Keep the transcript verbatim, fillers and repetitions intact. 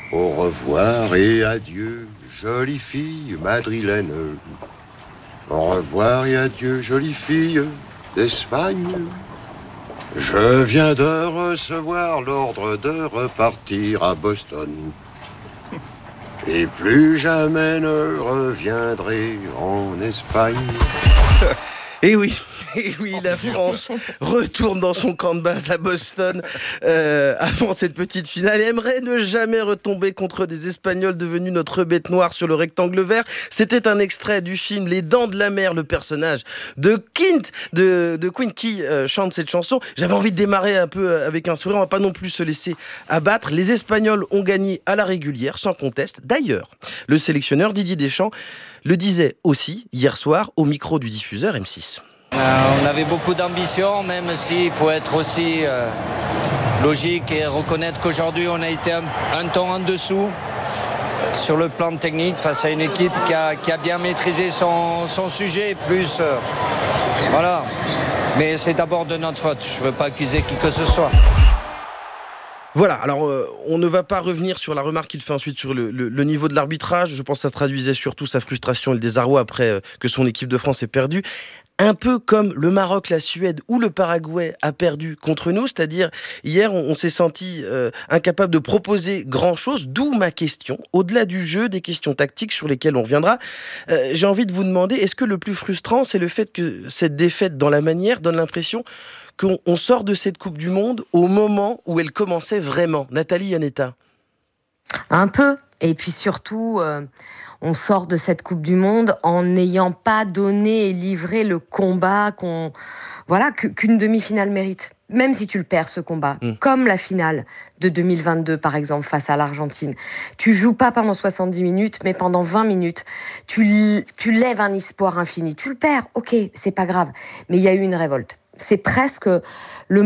Au revoir et adieu, jolie fille madrilène. Au revoir et adieu, jolie fille d'Espagne. Je viens de recevoir l'ordre de repartir à Boston. Et plus jamais ne reviendrai en Espagne. Et oui, et oui, la France retourne dans son camp de base à Boston euh, avant cette petite finale et aimerait ne jamais retomber contre des Espagnols devenus notre bête noire sur le rectangle vert. C'était un extrait du film Les Dents de la Mer, le personnage de Quint, de, de Queen qui euh, chante cette chanson. J'avais envie de démarrer un peu avec un sourire, on va pas non plus se laisser abattre. Les Espagnols ont gagné à la régulière, sans conteste. D'ailleurs, le sélectionneur Didier Deschamps le disait aussi hier soir au micro du diffuseur M six. Euh, on avait beaucoup d'ambition, même s'il faut être aussi euh, logique et reconnaître qu'aujourd'hui on a été un, un ton en dessous sur le plan technique face à une équipe qui a, qui a bien maîtrisé son, son sujet, plus euh, voilà. Mais c'est d'abord de notre faute, je ne veux pas accuser qui que ce soit. Voilà, alors euh, on ne va pas revenir sur la remarque qu'il fait ensuite sur le, le, le niveau de l'arbitrage. Je pense que ça se traduisait surtout sa frustration et le désarroi après euh, que son équipe de France ait perdu. Un peu comme le Maroc, la Suède ou le Paraguay a perdu contre nous, c'est-à-dire hier on, on s'est senti euh, incapable de proposer grand-chose, d'où ma question, au-delà du jeu, des questions tactiques sur lesquelles on reviendra. Euh, j'ai envie de vous demander, est-ce que le plus frustrant, c'est le fait que cette défaite dans la manière donne l'impression qu'on on sort de cette Coupe du Monde au moment où elle commençait vraiment? Nathalie Yanetta. Un peu, et puis surtout... Euh... On sort de cette Coupe du Monde en n'ayant pas donné et livré le combat qu'on, voilà, qu'une demi-finale mérite. Même si tu le perds, ce combat, mmh. comme la finale de deux mille vingt-deux, par exemple, face à l'Argentine. Tu joues pas pendant soixante-dix minutes, mais pendant vingt minutes, tu, tu lèves un espoir infini. Tu le perds, ok, c'est pas grave. Mais il y a eu une révolte. C'est presque le